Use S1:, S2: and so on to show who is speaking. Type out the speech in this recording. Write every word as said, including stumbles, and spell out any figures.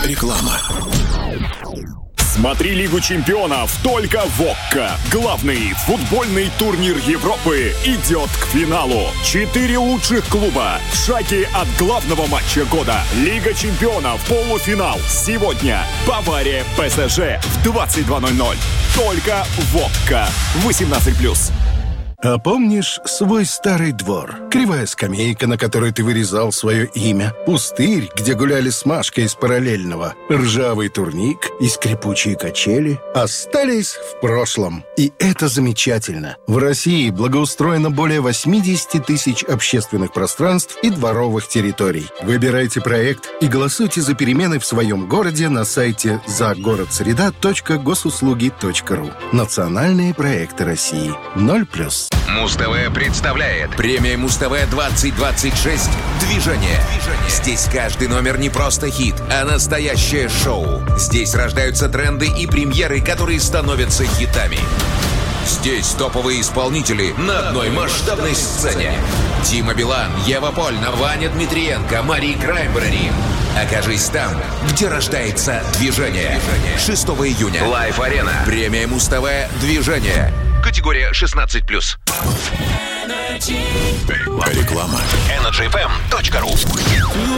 S1: Реклама.
S2: Смотри Лигу чемпионов только в ОККО. Главный футбольный турнир Европы идет к финалу. Четыре лучших клуба в шаге от главного матча года. Лига чемпионов, полуфинал. Сегодня Бавария ПСЖ в двадцать два ноль ноль. Только в ОККО. восемнадцать плюс.
S3: А помнишь свой старый двор? Кривая скамейка, на которой ты вырезал свое имя. Пустырь, где гуляли с Машкой из параллельного. Ржавый турник и скрипучие качели остались в прошлом. И это замечательно. В России благоустроено более восемьдесят тысяч общественных пространств и дворовых территорий. Выбирайте проект и голосуйте за перемены в своем городе на сайте загородсреда точка госуслуги точка ру. Национальные проекты России. ноль плюс.
S4: Муз-ТВ представляет премия Муз-ТВ двадцать двадцать шесть «Движение». Здесь каждый номер не просто хит, а настоящее шоу. Здесь рождаются тренды и премьеры, которые становятся хитами. Здесь топовые исполнители на одной масштабной сцене. Дима Билан, Ева Польна, Ваня Дмитриенко, Мари Краймбрери. Окажись там, где рождается движение. шестого июня. Лайв-арена. Премия Муз-ТВ «Движение». Категория шестнадцать плюс.
S1: Реклама.
S4: энерджи эф эм точка ру